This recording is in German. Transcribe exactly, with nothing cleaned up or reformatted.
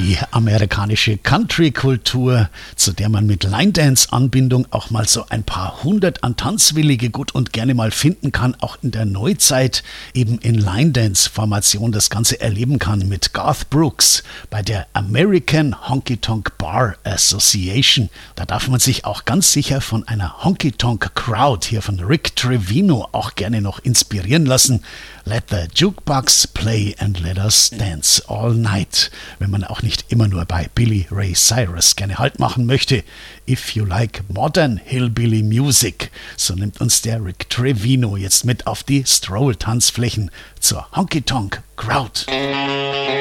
Die amerikanische Country-Kultur, zu der man mit Line-Dance-Anbindung auch mal so ein paar hundert an Tanzwillige gut und gerne mal finden kann, auch in der Neuzeit eben in Line-Dance-Formation das Ganze erleben kann mit Garth Brooks bei der American Honky Tonk Bar Association. Da darf man sich auch ganz sicher von einer Honky Tonk Crowd hier von Rick Trevino auch gerne noch inspirieren lassen. Let the jukebox play and let us dance all night. Wenn man auch nicht immer nur bei Billy Ray Cyrus gerne Halt machen möchte. If you like modern Hillbilly Music, so nimmt uns der Rick Trevino jetzt mit auf die Stroll-Tanzflächen zur Honky Tonk Crowd.